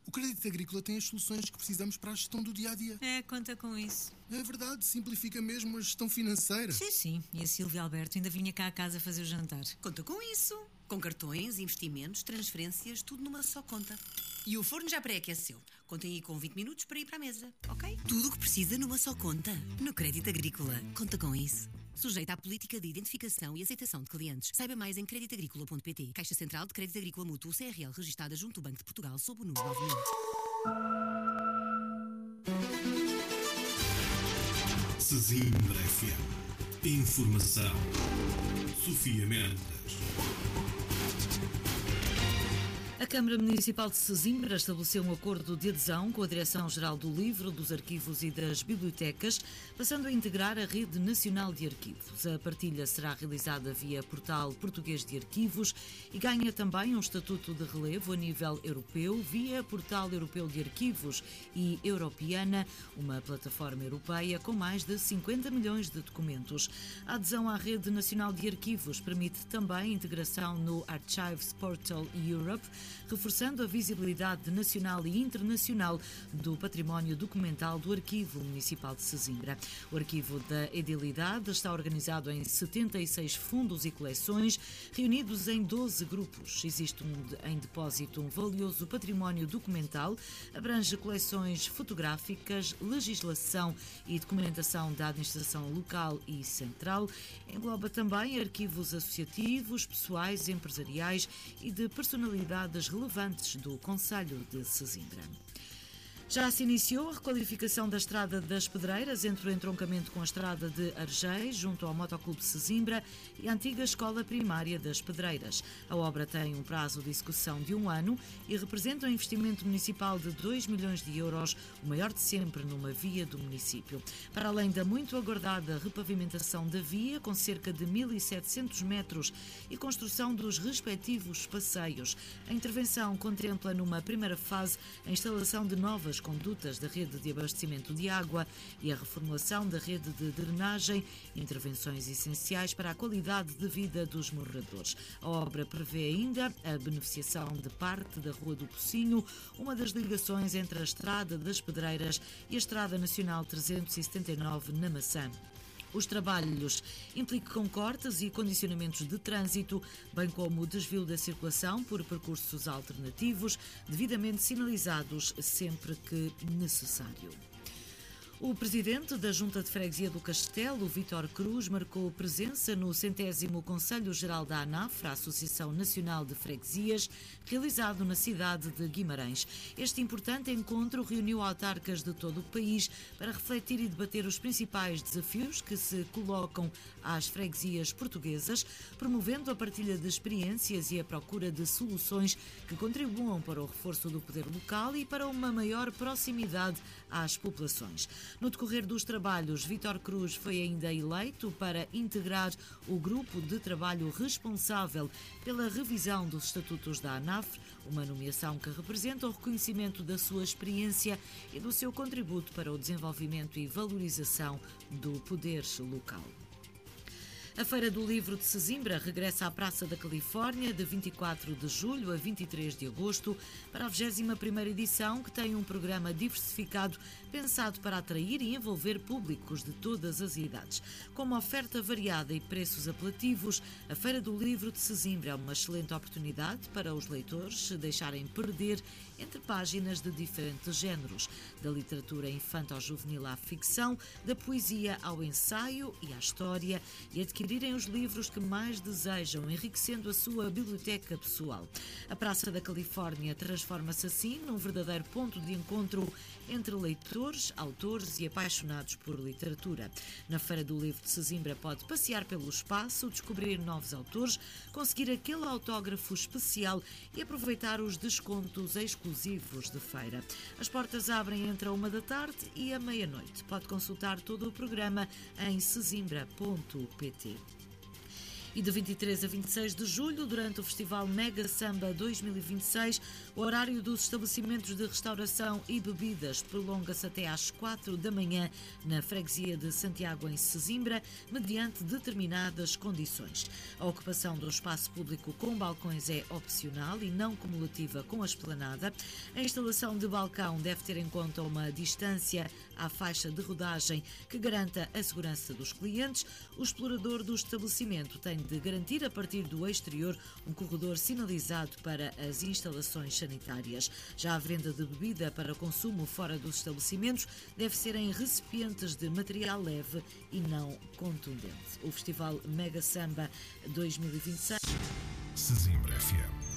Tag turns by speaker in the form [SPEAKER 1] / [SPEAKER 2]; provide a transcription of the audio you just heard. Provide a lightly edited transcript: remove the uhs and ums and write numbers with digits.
[SPEAKER 1] O Crédito Agrícola tem as soluções que precisamos para a gestão do dia-a-dia.
[SPEAKER 2] Conta com isso.
[SPEAKER 1] É verdade, simplifica mesmo a gestão financeira.
[SPEAKER 2] Sim. E a Silvia Alberto ainda vinha cá a casa fazer o jantar.
[SPEAKER 3] Conta com isso. Com cartões, investimentos, transferências, tudo numa só conta. E o forno já pré-aqueceu. Contem aí com 20 minutos para ir para a mesa, ok? Tudo o que precisa numa só conta. No Crédito Agrícola. Conta com isso. Sujeita à política de identificação e aceitação de clientes. Saiba mais em creditagricola.pt. Caixa Central de Crédito Agrícola Mútuo CRL, registada junto ao Banco de Portugal sob o número 9000.
[SPEAKER 4] Sesimbra FM. Informação. Sofia Mendes.
[SPEAKER 5] A Câmara Municipal de Sesimbra estabeleceu um acordo de adesão com a Direção-Geral do Livro, dos Arquivos e das Bibliotecas, passando a integrar a Rede Nacional de Arquivos. A partilha será realizada via Portal Português de Arquivos e ganha também um estatuto de relevo a nível europeu via Portal Europeu de Arquivos e Europeana, uma plataforma europeia com mais de 50 milhões de documentos. A adesão à Rede Nacional de Arquivos permite também a integração no Archives Portal Europe, reforçando a visibilidade nacional e internacional do património documental do Arquivo Municipal de Sesimbra. O Arquivo da Edilidade está organizado em 76 fundos e coleções, reunidos em 12 grupos. Existe em depósito um valioso património documental, abrange coleções fotográficas, legislação e documentação da administração local e central, engloba também arquivos associativos, pessoais, empresariais e de personalidades relevantes do concelho de Sesimbra. Já se iniciou a requalificação da Estrada das Pedreiras entre o entroncamento com a Estrada de Argeis, junto ao Motoclube Sesimbra, e a antiga Escola Primária das Pedreiras. A obra tem um prazo de execução de 1 ano e representa um investimento municipal de 2 milhões de euros, o maior de sempre numa via do município. Para além da muito aguardada repavimentação da via, com cerca de 1.700 metros e construção dos respectivos passeios, a intervenção contempla numa primeira fase a instalação de novas condutas da rede de abastecimento de água e a reformulação da rede de drenagem, intervenções essenciais para a qualidade de vida dos moradores. A obra prevê ainda a beneficiação de parte da Rua do Pocinho, uma das ligações entre a Estrada das Pedreiras e a Estrada Nacional 379 na Maçã. Os trabalhos implicam cortes e condicionamentos de trânsito, bem como o desvio da circulação por percursos alternativos, devidamente sinalizados sempre que necessário. O presidente da Junta de Freguesia do Castelo, Vítor Cruz, marcou presença no 100º Conselho Geral da ANAF, a Associação Nacional de Freguesias, realizado na cidade de Guimarães. Este importante encontro reuniu autarcas de todo o país para refletir e debater os principais desafios que se colocam às freguesias portuguesas, promovendo a partilha de experiências e a procura de soluções que contribuam para o reforço do poder local e para uma maior proximidade às populações. No decorrer dos trabalhos, Vítor Cruz foi ainda eleito para integrar o grupo de trabalho responsável pela revisão dos estatutos da ANAF, uma nomeação que representa o reconhecimento da sua experiência e do seu contributo para o desenvolvimento e valorização do poder local. A Feira do Livro de Sesimbra regressa à Praça da Califórnia de 24 de julho a 23 de agosto para a 21ª edição, que tem um programa diversificado pensado para atrair e envolver públicos de todas as idades. Com uma oferta variada e preços apelativos, a Feira do Livro de Sesimbra é uma excelente oportunidade para os leitores se deixarem perder entre páginas de diferentes géneros, da literatura infanto-juvenil à ficção, da poesia ao ensaio e à história, e adquirirem os livros que mais desejam, enriquecendo a sua biblioteca pessoal. A Praça da Califórnia transforma-se assim num verdadeiro ponto de encontro entre leitores, autores e apaixonados por literatura. Na Feira do Livro de Sesimbra pode passear pelo espaço, descobrir novos autores, conseguir aquele autógrafo especial e aproveitar os descontos exclusivos de feira. As portas abrem entre a 1 da tarde e a meia-noite. Pode consultar todo o programa em sesimbra.pt. E de 23 a 26 de julho, durante o Festival Mega Samba 2026, o horário dos estabelecimentos de restauração e bebidas prolonga-se até às 4 da manhã na freguesia de Santiago, em Sesimbra, mediante determinadas condições. A ocupação do espaço público com balcões é opcional e não cumulativa com a esplanada. A instalação de balcão deve ter em conta uma distância à faixa de rodagem que garanta a segurança dos clientes. O explorador do estabelecimento tem de garantir a partir do exterior um corredor sinalizado para as instalações sanitárias. Já a venda de bebida para consumo fora dos estabelecimentos deve ser em recipientes de material leve e não contundente. O Festival Mega Samba 2026.
[SPEAKER 4] Sesimbra FM.